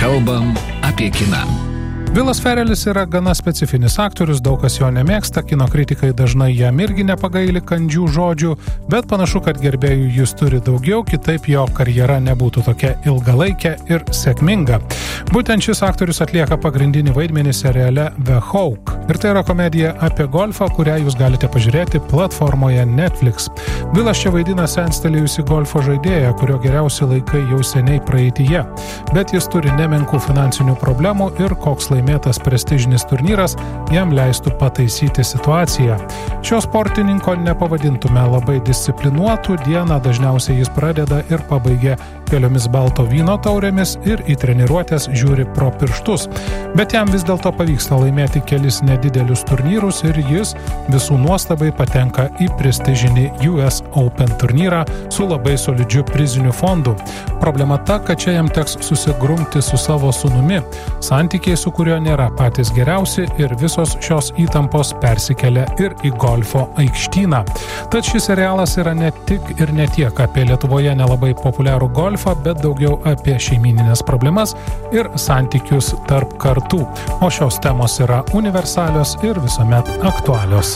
Kalbam apie kiną. Vilas Ferelis yra gana specifinis aktorius, daug kas jo nemėgsta, kino kritikai dažnai jam irgi nepagaili kandžių žodžių, bet panašu, kad gerbėjų jis turi daugiau, kitaip jo karjera nebūtų tokia ilgalaikė ir sėkminga. Būtent šis aktorius atlieka pagrindinį vaidmenį seriale The Hawk. Ir tai yra komedija apie golfą, kurią jūs galite pažiūrėti platformoje Netflix. Vilas čia vaidina senstelėjusi golfo žaidėją, kurio geriausi laikai jau seniai praeityje. Bet jis turi nemenkų finansinių problemų ir koks laimėtas prestižinis turnyras jam leistų pataisyti situaciją. Šio sportininko nepavadintume labai disciplinuotų, dieną dažniausiai jis pradeda ir pabaigia keliomis balto vyno taurėmis ir į treniruotės žiūri pro pirštus. Bet jam vis dėlto pavyksta laimėti kelis nedidelius turnyrus ir jis visų nuostabai patenka į prestižinį US Open turnyrą su labai solidžiu priziniu fondu. Problema ta, kad čia jam teks susigrumti su savo sūnumi, santykiai su kurio nėra patys geriausi ir visos šios įtampos persikelia ir į golfo aikštyną. Tad šis serialas yra ne tik ir ne tiek apie Lietuvoje nelabai populiarų golfą, bet daugiau apie šeimyninės problemas ir santykius tarp kartų. O šios temos yra universalios ir visuomet aktualios.